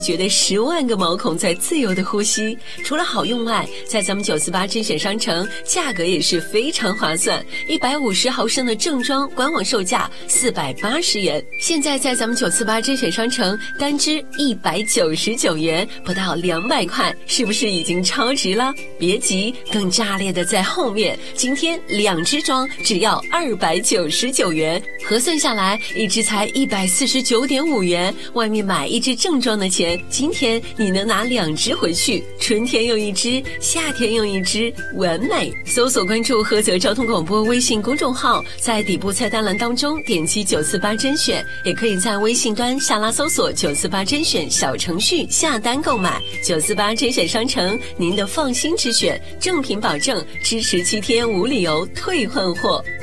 觉得10万个毛孔在自由的呼吸。除了好用外，在咱们948甄选商城，价格也是非常划算。150毫升的正装官网售价480元，现在在咱们948甄选商城单支199元，不到200块，是不是已经超值了？别急，更炸裂的在后面。今天2支装只要299元，核算下来一支才149.5元，外面买一支正装的钱，今天你能拿2支回去，春天用1支，夏天用1支，完美。搜索关注菏泽交通广播微信公众号，在底部菜单栏当中点击948甄选，也可以在微信端下拉搜索948甄选小程序下单购买。948甄选商城，您的放心之选，正品保证，支持7天无理由退换货。